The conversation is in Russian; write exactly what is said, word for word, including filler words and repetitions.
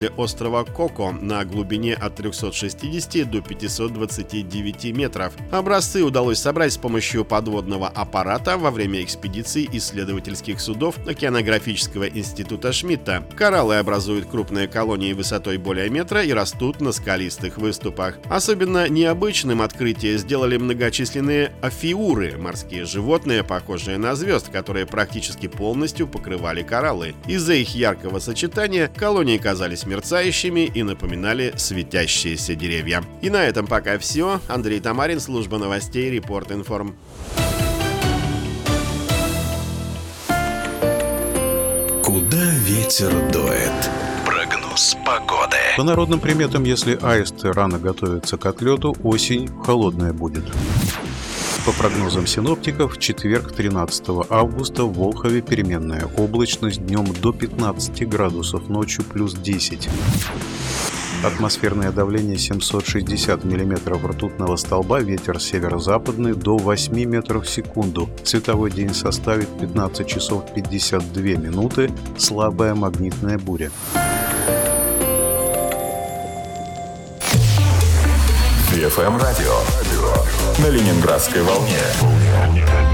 острова Коко на глубине от трёхсот шестидесяти до пятисот двадцати девяти метров. Образцы удалось собрать с помощью подводного аппарата во время экспедиций исследовательских судов Океанографического института Шмидта. Кораллы образуют крупные колонии высотой более метра и растут на скалистых выступах. Особенно необычным открытие сделали многочисленные афиуры – морские животные, похожие на звезд, которые практически полностью покрывали кораллы. Из-за их яркого сочетания колонии казались мерцающими и напоминали светящиеся деревья. И на этом пока все. Андрей Тамарин, служба новостей, Репорт Информ. Куда ветер дует? Прогноз погоды. По народным приметам, если аисты рано готовятся к отлету, осень холодная будет. По прогнозам синоптиков, в четверг, тринадцатого августа, в Волхове переменная облачность, днем до пятнадцати градусов, ночью плюс десять. Атмосферное давление семьсот шестьдесят миллиметров ртутного столба, ветер северо-западный до восьми метров в секунду. Световой день составит пятнадцать часов пятьдесят две минуты, слабая магнитная буря. эф эм радио на Ленинградской волне.